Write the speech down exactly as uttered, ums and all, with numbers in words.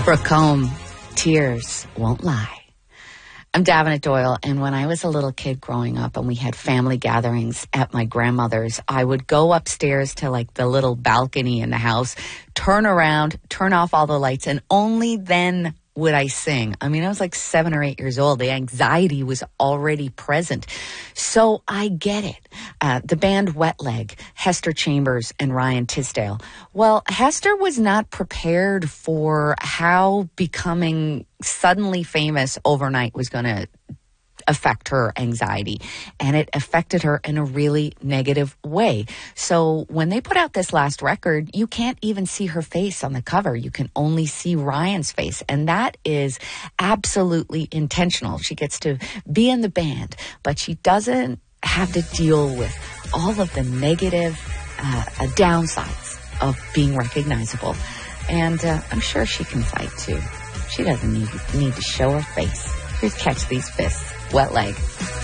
Brooke Combe, tears won't lie. I'm Davenant Doyle, and when I was a little kid growing up and we had family gatherings at my grandmother's, I would go upstairs to like the little balcony in the house, turn around, turn off all the lights, and only then would I sing. I mean, I was like seven or eight years old. The anxiety was already present. So I get it. Uh, the band Wet Leg, Hester Chambers and Ryan Tisdale. Well, Hester was not prepared for how becoming suddenly famous overnight was going to affect her anxiety, and it affected her in a really negative way. So when they put out this last record, you can't even see her face on the cover. You can only see Ryan's face, and that is absolutely intentional. She gets to be in the band, but she doesn't have to deal with all of the negative uh, uh, downsides of being recognizable. And uh, I'm sure she can fight too. She doesn't need, need to show her face. Please catch these fists. Wet Leg.